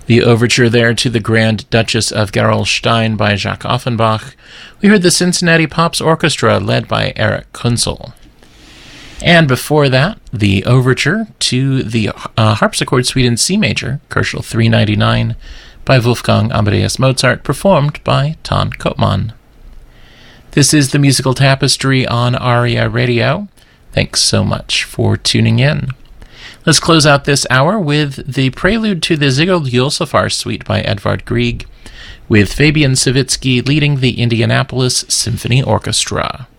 The overture there to the Grand Duchess of Gerolstein by Jacques Offenbach. We heard the Cincinnati Pops Orchestra led by Eric Kunzel. And before that, the overture to the harpsichord suite in C major, Koschel 399, by Wolfgang Amadeus Mozart, performed by Ton Koopman. This is the Musical Tapestry on ARIA Radio. Thanks so much for tuning in. Let's close out this hour with the prelude to the Zigel-Yosifar suite by Edvard Grieg, with Fabian Savitsky leading the Indianapolis Symphony Orchestra.